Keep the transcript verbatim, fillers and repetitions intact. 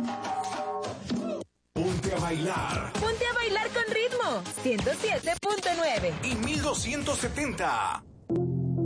Ponte a bailar. Ponte a bailar con ritmo. ciento siete punto nueve. Y mil doscientos setenta.